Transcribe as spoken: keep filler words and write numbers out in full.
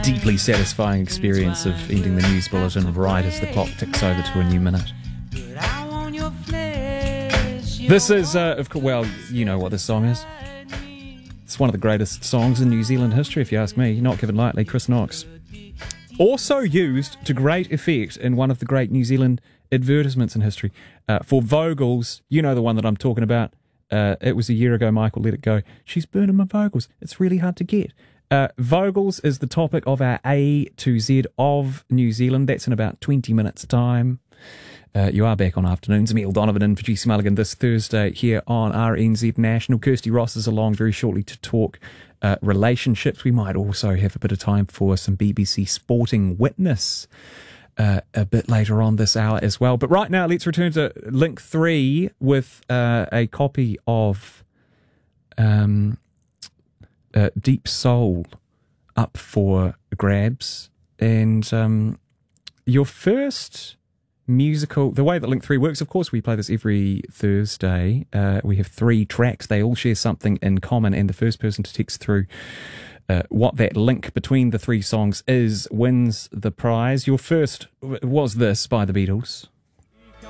deeply satisfying experience of ending the news bulletin right as the clock ticks over to a new minute. This is, uh, of course, well, you know what this song is. It's one of the greatest songs in New Zealand history, if you ask me. Not given lightly, Chris Knox. Also used to great effect in one of the great New Zealand advertisements in history. Uh, for Vogels, you know the one that I'm talking about. Uh, it was a year ago, Michael, let it go. She's burning my Vogels. It's really hard to get. Uh, Vogels is the topic of our A to Z of New Zealand. That's in about twenty minutes' time. Uh, you are back on Afternoons. Emile Donovan and for G C Mulligan this Thursday here on R N Z National. Kirsty Ross is along very shortly to talk uh, relationships. We might also have a bit of time for some B B C Sporting Witness uh, a bit later on this hour as well. But right now, let's return to link three with uh, a copy of um, uh, Deep Soul up for grabs. And um, your first musical, the way that Link three works, of course, we play this every Thursday. Uh, we have three tracks. They all share something in common, and the first person to text through uh, what that link between the three songs is wins the prize. Your first was this by the Beatles.